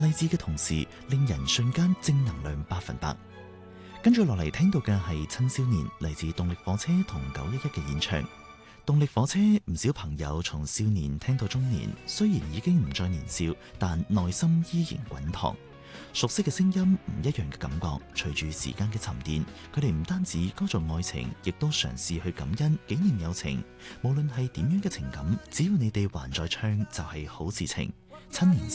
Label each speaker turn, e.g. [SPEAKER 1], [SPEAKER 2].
[SPEAKER 1] 勵志嘅同時，令人瞬間正能量100%。跟住落嚟聽到嘅係親少年嚟自動力火車同911嘅演唱。動力火車唔少朋友從少年聽到中年，雖然已經唔再年少，但內心依然滾燙。熟悉嘅聲音，唔一樣嘅感覺，隨住時間嘅沉澱，佢哋唔單止歌頌愛情，亦都嘗試去感恩紀念友情。無論係點樣嘅情感，只要你哋還在唱，就係好事情。親年